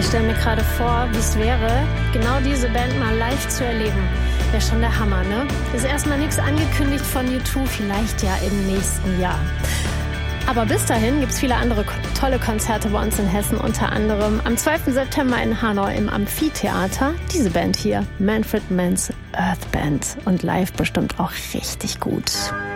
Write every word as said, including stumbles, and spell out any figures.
ich stelle mir gerade vor, wie es wäre, genau diese Band mal live zu erleben. Wäre schon der Hammer, ne? Ist erstmal nichts angekündigt von U zwei, vielleicht ja im nächsten Jahr. Aber bis dahin gibt es viele andere tolle Konzerte bei uns in Hessen, unter anderem am zwölften September in Hanau im Amphitheater. Diese Band hier, Manfred Mann's Earth Band, und live bestimmt auch richtig gut.